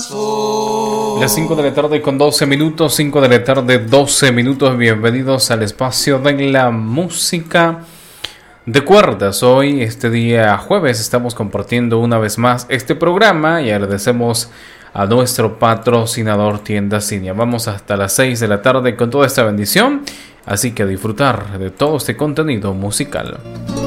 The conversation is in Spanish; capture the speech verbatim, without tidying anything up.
Las cinco de la tarde con doce minutos, cinco de la tarde doce minutos, bienvenidos al espacio de la música de cuerdas. Hoy, este día jueves, estamos compartiendo una vez más este programa y agradecemos a nuestro patrocinador Tienda Cinia. Vamos hasta las seis de la tarde con toda esta bendición, así que a disfrutar de todo este contenido musical.